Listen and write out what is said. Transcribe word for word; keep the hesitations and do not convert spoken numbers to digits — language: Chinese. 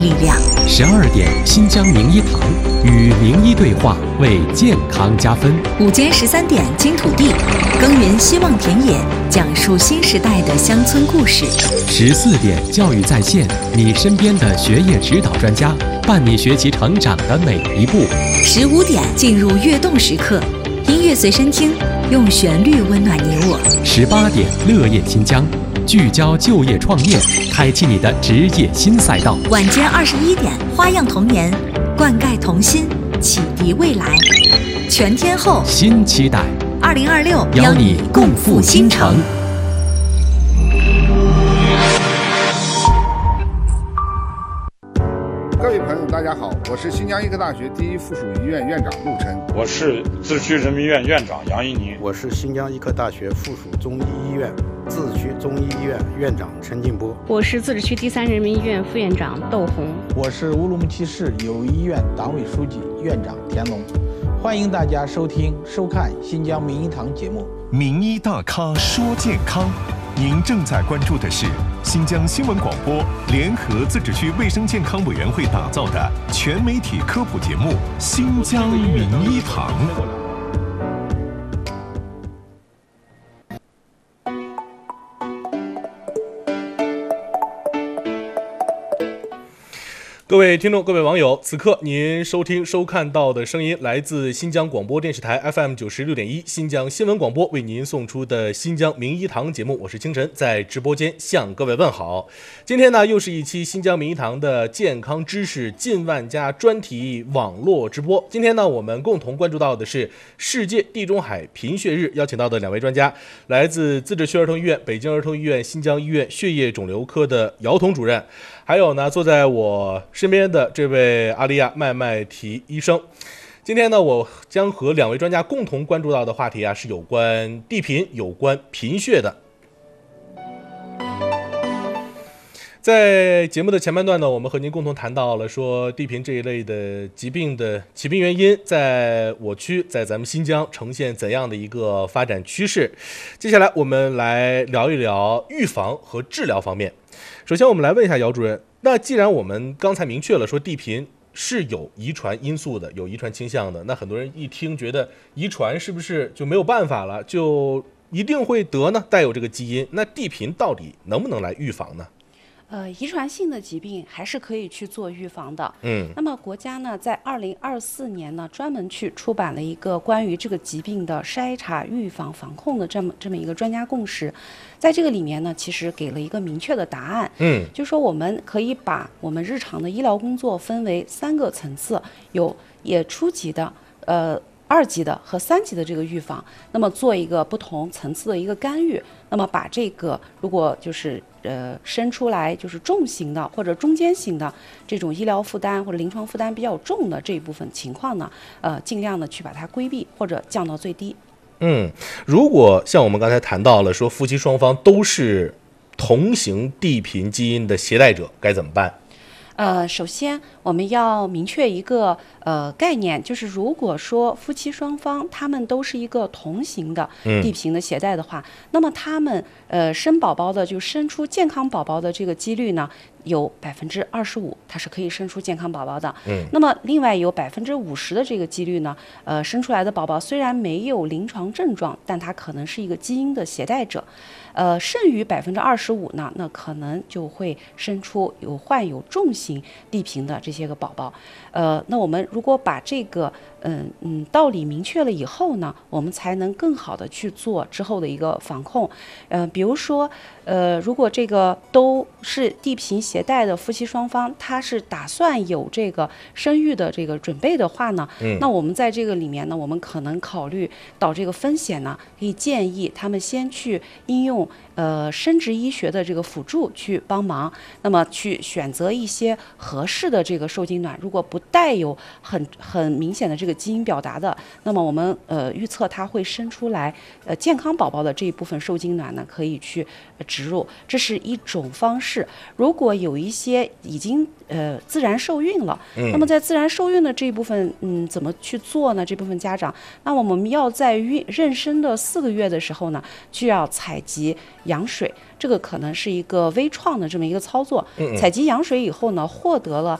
力量。 十二点，新疆名医堂与名医对话，为健康加分。 午间十三点，金土地，耕耘希望田野，讲述新时代的乡村故事。 十四点，教育在线，你身边的学业指导专家，伴你学习成长的每一步。 十五点，进入跃动时刻，音乐随身听，用旋律温暖你我。 十八点，乐业新疆，聚焦就业创业，开启你的职业新赛道。 晚间二十一点，花样童年，灌溉童心，启迪未来。全天候新期待， 二零二六邀你共赴新城。 各位朋友，大家好，我是新疆医科大学第一附属医院院长陆琛。 我是自治区人民医院院长杨一宁。 我是新疆医科大学附属中医医院自治区中医医院院长陈进波。 我是自治区第三人民医院副院长窦红。 我是乌鲁木齐市友谊医院党委书记院长田龙。欢迎大家收听收看新疆名医堂节目。 名医大咖说健康，您正在关注的是新疆新闻广播联合自治区卫生健康委员会打造的全媒体科普节目《新疆名医堂》。 各位听众，各位网友，此刻您收听收看到的声音来自新疆广播电视台 F M 九十六点一新疆新闻广播为您送出的新疆名医堂节目，我是清晨，在直播间向各位问好。今天呢，又是一期新疆名医堂的健康知识近万家专题网络直播。今天呢，我们共同关注到的是世界地中海贫血日，邀请到的两位专家，来自自治区儿童医院、北京儿童医院、新疆医院血液肿瘤科的姚彤主任，还有呢，坐在我身边的这位阿利亚麦麦提医生。今天呢，我将和两位专家共同关注到的话题啊，是有关地贫、有关贫血的。在节目的前半段呢，我们和您共同谈到了说地贫这一类的疾病的起病原因，在我区，在咱们新疆呈现怎样的一个发展趋势。接下来我们来聊一聊预防和治疗方面。首先我们来问一下姚主任，那既然我们刚才明确了说地贫是有遗传因素的，有遗传倾向的，那很多人一听觉得遗传是不是就没有办法了，就一定会得呢？带有这个基因，那地贫到底能不能来预防呢？ 呃，遗传性的疾病还是可以去做预防的。 嗯， 那么国家呢，在二零二四年呢，专门去出版了一个关于这个疾病的筛查、预防、防控的这么这么一个专家共识。在这个里面呢，其实给了一个明确的答案。 嗯， 就说我们可以把我们日常的医疗工作分为三个层次，有也初级的，呃。二级的和三级的这个预防，那么做一个不同层次的一个干预，那么把这个如果就是呃生出来就是重型的或者中间型的这种医疗负担或者临床负担比较重的这一部分情况呢，呃尽量的去把它规避或者降到最低。 嗯，如果像我们刚才谈到了说夫妻双方都是同型地贫基因的携带者，该怎么办？ 呃，首先我们要明确一个呃概念，就是如果说夫妻双方他们都是一个同型的地贫的携带的话，嗯、那么他们呃生宝宝的就生出健康宝宝的这个几率呢，有百分之二十五，它是可以生出健康宝宝的。 嗯， 那么另外有百分之五十的这个几率呢，呃，生出来的宝宝虽然没有临床症状，但它可能是一个基因的携带者。呃，剩余百分之二十五呢，那可能就会生出有患有重型地贫的这些个宝宝。呃，那我们如果把这个嗯嗯道理明确了以后呢，我们才能更好的去做之后的一个防控。呃，比如说，呃，如果这个都是地贫携带的夫妻双方，他是打算有这个生育的这个准备的话呢，嗯，那我们在这个里面呢，我们可能考虑到这个风险呢，可以建议他们先去应用呃生殖医学的这个辅助去帮忙，那么去选择一些合适的这个受精卵，如果不带有很很明显的这个基因表达的，那么我们呃预测它会生出来呃健康宝宝的这一部分受精卵呢，可以去植入，这是一种方式。如果有一些已经呃自然受孕了。 嗯、 那么在自然受孕的这一部分，嗯，怎么去做呢？这部分家长，那我们要在孕妊娠的四个月的时候呢，就要采集羊水。这个可能是一个微创的这么一个操作。 嗯、 采集羊水以后呢，获得了